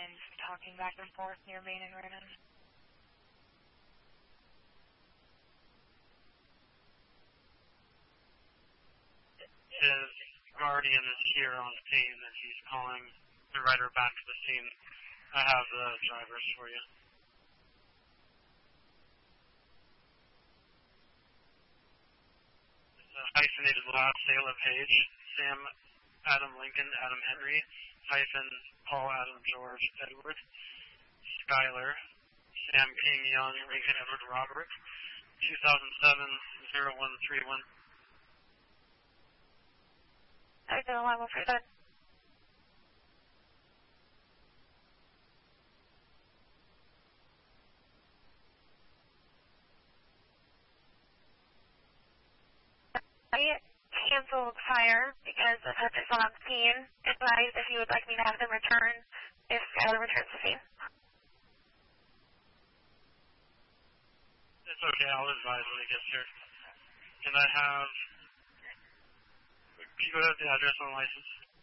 lines talking back and forth near Main and Vernon. His guardian is here on scene, and he's calling the rider back to the scene. I have the drivers for you. It's a hyphenated last, Sayla Page, Sam Adam Lincoln, Adam Henry, hyphen Paul Adam George Edward, Skyler, Sam King Young, Lincoln Edward Robert, 2007-0131. I know, I'm over that. I canceled fire because the touch is on scene. Advise if you would like me to have them return if Skyler returns to scene. It's okay, I'll advise when he gets here. Can I have... Can you go ahead with the address on the license?